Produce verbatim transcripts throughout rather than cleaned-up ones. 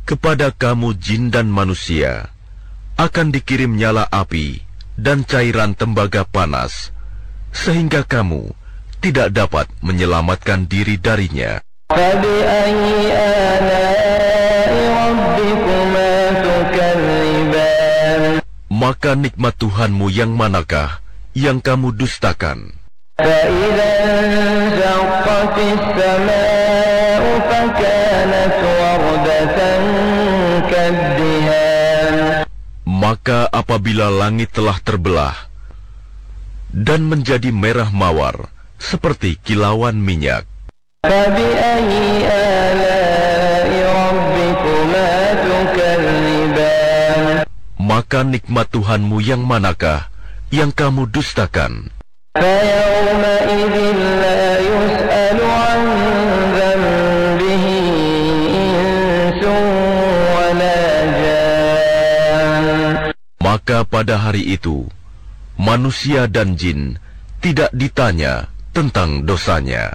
Kepada kamu jin dan manusia akan dikirim nyala api dan cairan tembaga panas, sehingga kamu tidak dapat menyelamatkan diri darinya. Maka nikmat Tuhanmu yang manakah yang kamu dustakan? Maka apabila langit telah terbelah dan menjadi merah mawar seperti kilauan minyak, maka nikmat Tuhanmu yang manakah yang kamu dustakan? Maka pada hari itu, manusia dan jin tidak ditanya tentang dosanya.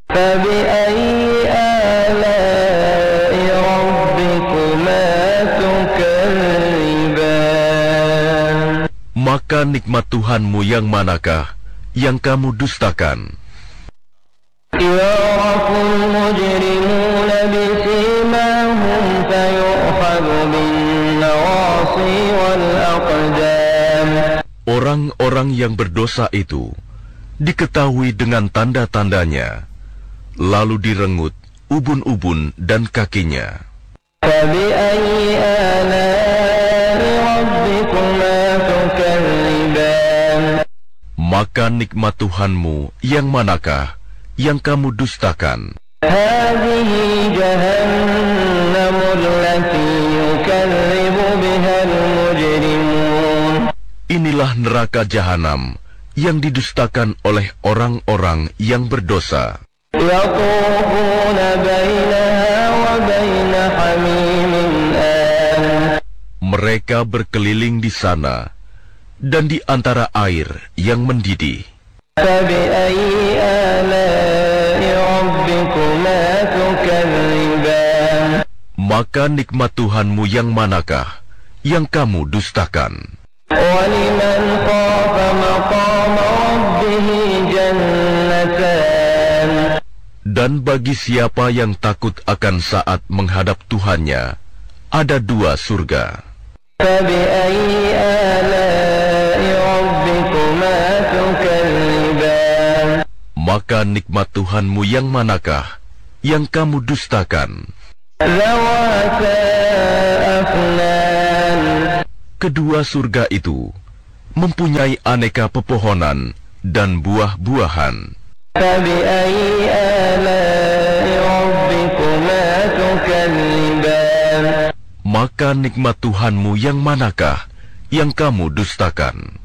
Maka nikmat Tuhanmu yang manakah yang kamu dustakan? Orang-orang yang berdosa itu diketahui dengan tanda-tandanya, lalu direngut ubun-ubun dan kakinya. Maka nikmat Tuhanmu yang manakah yang kamu dustakan? Inilah neraka jahanam yang didustakan oleh orang-orang yang berdosa. Mereka berkeliling di sana dan di antara air yang mendidih. Maka nikmat Tuhanmu yang manakah yang kamu dustakan? Dan bagi siapa yang takut akan saat menghadap Tuhannya, ada dua surga. Maka nikmat Tuhanmu yang manakah yang kamu dustakan? Kedua surga itu mempunyai aneka pepohonan dan buah-buahan. Maka nikmat Tuhanmu yang manakah yang kamu dustakan?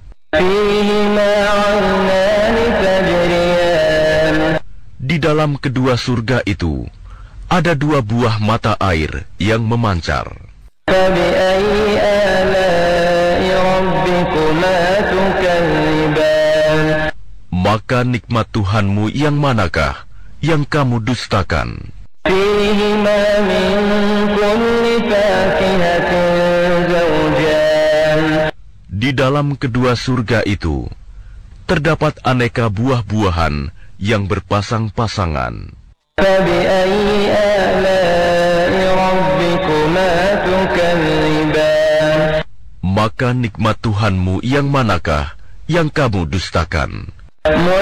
Di dalam kedua surga itu ada dua buah mata air yang memancar. Maka nikmat Tuhanmu yang manakah yang kamu dustakan? Di dalam kedua surga itu terdapat aneka buah-buahan yang berpasang-pasangan. Maka nikmat Tuhanmu yang manakah yang kamu dustakan?